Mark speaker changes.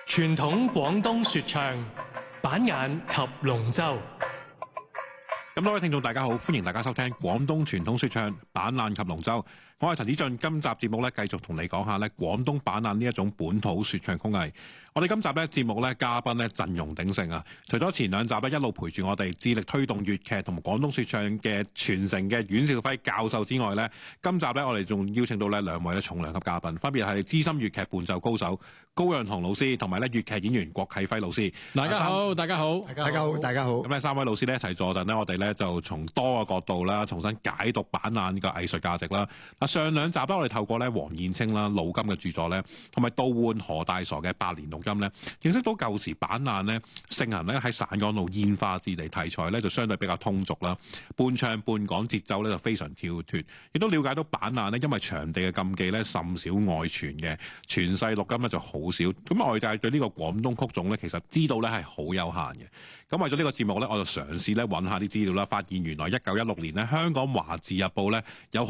Speaker 1: 傳統廣東說唱，板眼及龍舟。
Speaker 2: 咁多位聽眾大家好，歡迎大家收聽廣東傳統說唱板眼及龍舟。我係陳子俊，今集節目咧繼續同你講下咧廣東板眼呢一種本土說唱工藝。我哋今集咧節目咧嘉賓咧陣容鼎盛啊！除咗前兩集咧一路陪住我哋致力推動粵劇同埋廣東說唱嘅傳承嘅阮兆輝教授之外咧，今集咧我哋仲邀請到咧兩位咧重量級嘉賓，分別係資深粵劇伴奏高手高讓同老師同埋咧粵劇演員郭啟輝老師。
Speaker 3: 大家好，大家好，
Speaker 4: 大家好，大家好。
Speaker 2: 咁咧三位老師咧一齊坐陣咧，我哋咧就從多個角度啦，重新解讀板眼呢個藝術價值啦。上兩集咧，我哋透過咧黃燕青啦、老金嘅著作咧，同埋杜煥何大傻嘅百年錄音咧，認識到舊時板眼咧盛行咧喺省港路煙花之地，題材咧就相對比較通俗啦，半唱半講節奏咧就非常跳脫，亦都了解到板眼咧因為場地嘅禁忌咧甚少外傳嘅，傳世錄音咧就好少，咁外界對呢個廣東曲種咧其實知道咧係好有限嘅。咁為咗呢個節目咧，我就嘗試咧揾下啲資料啦，發現原來1916年咧香港華字日報咧有